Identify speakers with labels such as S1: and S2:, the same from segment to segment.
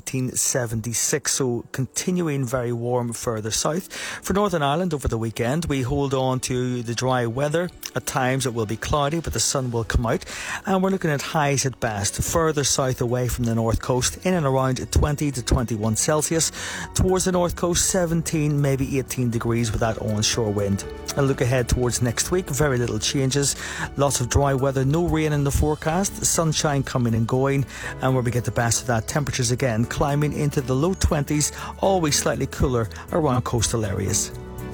S1: 1876, so continuing very warm further south. For Northern Ireland over the weekend, we hold on to the dry weather. At times it will be cloudy, but the sun will come out, and we're looking at highs at best further south away from the north coast, in and around 20 to 21 Celsius. Towards the north coast, 17, maybe 18 degrees with that onshore wind. A look ahead towards next week, very little changes. Lots of dry weather, no rain in the forecast, sunshine coming and going, and where we get the best of that, temperatures again climbing into the low 20s, always slightly cooler around coastal areas.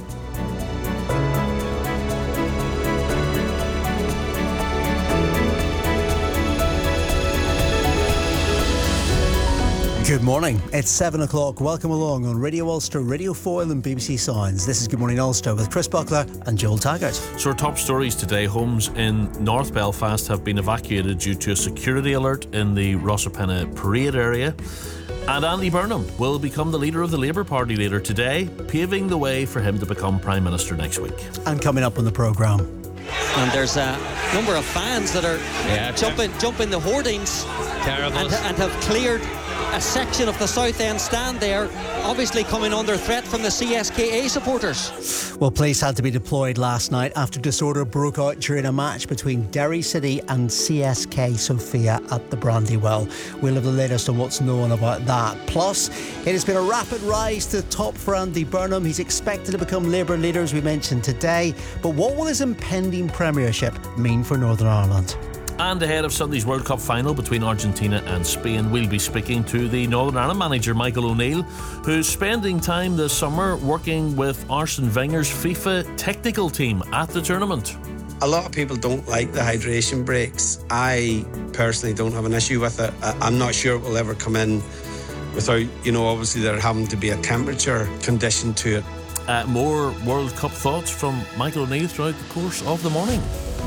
S2: Good morning. It's 7 o'clock. Welcome along on Radio Ulster, Radio Foyle and BBC Sounds. This is Good Morning Ulster with Chris Buckler and Joel Taggart.
S3: So our top stories today. Homes in North Belfast have been evacuated due to a security alert in the Rosapenna Parade area. And Andy Burnham will become the leader of the Labour Party later today, paving the way for him to become Prime Minister next week.
S2: And coming up on the programme.
S4: And there's a number of fans that are jumping the hoardings.
S5: Terrible.
S4: And have cleared a section of the South End stand there, obviously coming under threat from the CSKA supporters.
S2: Well, police had to be deployed last night after disorder broke out during a match between Derry City and CSK Sofia at the Brandywell. We'll have the latest on what's known about that. Plus, it has been a rapid rise to the top for Andy Burnham. He's expected to become Labour leader, as we mentioned today. But what will his impending premiership mean for Northern Ireland?
S3: And ahead of Sunday's World Cup final between Argentina and Spain, we'll be speaking to the Northern Ireland manager Michael O'Neill, who's spending time this summer working with Arsene Wenger's FIFA technical team at the tournament.
S6: A lot of people don't like the hydration breaks. I personally don't have an issue with it. I'm not sure it will ever come in without, obviously there having to be a temperature condition to it.
S3: More World Cup thoughts from Michael O'Neill throughout the course of the morning.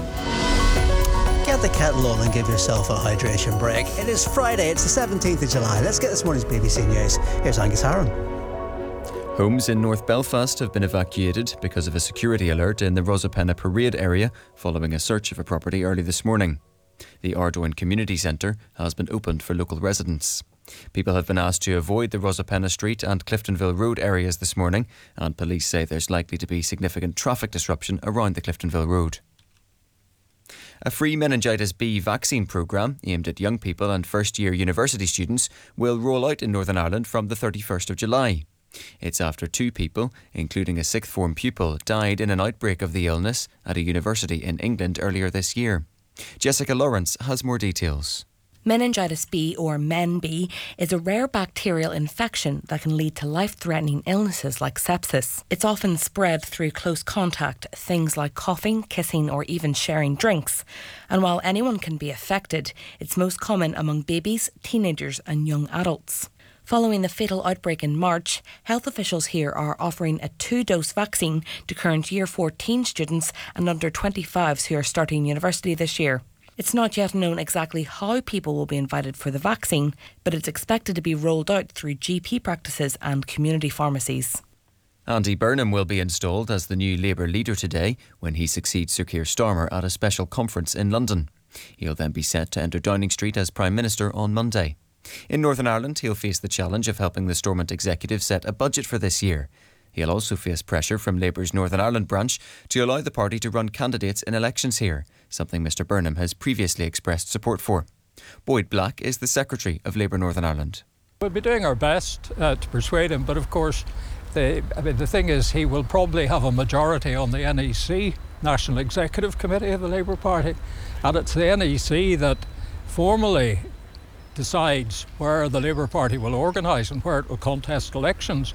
S2: Get the kettle on and give yourself a hydration break. It is Friday, it's the 17th of July. Let's get this morning's BBC News. Here's Angus Harron.
S7: Homes in North Belfast have been evacuated because of a security alert in the Rosapenna Parade area following a search of a property early this morning. The Ardoin Community Centre has been opened for local residents. People have been asked to avoid the Rosapenna Street and Cliftonville Road areas this morning, and police say there's likely to be significant traffic disruption around the Cliftonville Road. A free meningitis B vaccine programme aimed at young people and first-year university students will roll out in Northern Ireland from the 31st of July. It's after 2 people, including a sixth form pupil, died in an outbreak of the illness at a university in England earlier this year. Jessica Lawrence has more details.
S8: Meningitis B, or MEN-B, is a rare bacterial infection that can lead to life-threatening illnesses like sepsis. It's often spread through close contact, things like coughing, kissing or even sharing drinks. And while anyone can be affected, it's most common among babies, teenagers and young adults. Following the fatal outbreak in March, health officials here are offering a 2-dose vaccine to current Year 14 students and under 25s who are starting university this year. It's not yet known exactly how people will be invited for the vaccine, but it's expected to be rolled out through GP practices and community pharmacies.
S7: Andy Burnham will be installed as the new Labour leader today when he succeeds Sir Keir Starmer at a special conference in London. He'll then be set to enter Downing Street as Prime Minister on Monday. In Northern Ireland, he'll face the challenge of helping the Stormont executive set a budget for this year. He'll also face pressure from Labour's Northern Ireland branch to allow the party to run candidates in elections here, something Mr Burnham has previously expressed support for. Boyd Black is the Secretary of Labour Northern Ireland.
S9: We'll be doing our best to persuade him, but of course the thing is he will probably have a majority on the NEC, National Executive Committee of the Labour Party, and it's the NEC that formally decides where the Labour Party will organise and where it will contest elections.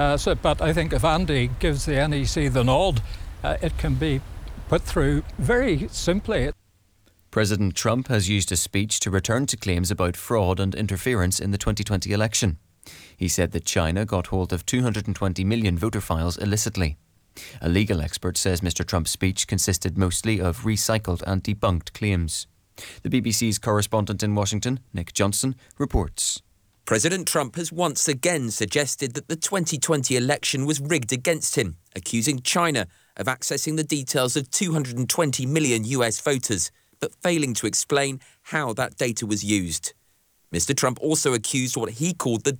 S9: But I think if Andy gives the NEC the nod, it can be put through very simply.
S7: President Trump has used a speech to return to claims about fraud and interference in the 2020 election. He said that China got hold of 220 million voter files illicitly. A legal expert says Mr Trump's speech consisted mostly of recycled and debunked claims. The BBC's correspondent in Washington, Nick Johnson, reports.
S10: President Trump has once again suggested that the 2020 election was rigged against him, accusing China of accessing the details of 220 million US voters, but failing to explain how that data was used. Mr Trump also accused what he called the